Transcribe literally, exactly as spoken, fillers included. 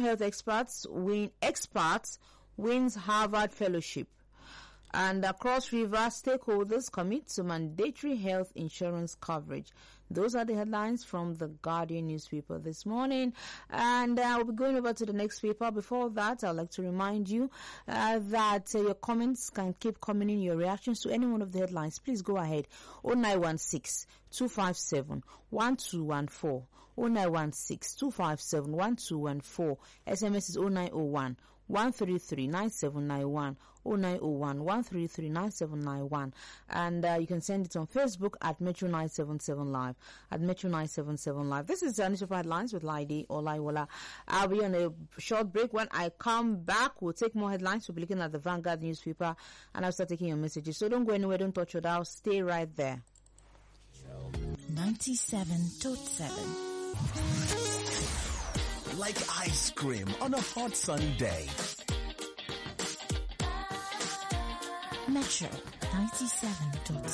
health experts win experts wins Harvard Fellowship. And across River, stakeholders commit to mandatory health insurance coverage. Those are the headlines from the Guardian newspaper this morning. And uh, we'll be going over to the next paper. Before that, I'd like to remind you uh, that uh, your comments can keep coming in, your reactions to any one of the headlines. Please go ahead. oh nine one six, two five seven, one two one four. oh nine one six, two five seven, one two one four. S M S is oh nine oh one, one three three, nine seven nine one. oh nine oh one, one three three, nine seven nine one. And uh, you can send it on Facebook at Metro nine seven seven Live. At Metro nine seven seven Live. This is the newspaper headlines with Laide Olaiwola. I'll be on a short break. When I come back, we'll take more headlines. We'll be looking at the Vanguard newspaper, and I'll start taking your messages. So don't go anywhere. Don't touch your dial. Stay right there. ninety-seven point seven. Like ice cream on a hot sunny day. Metro ninety-seven point seven.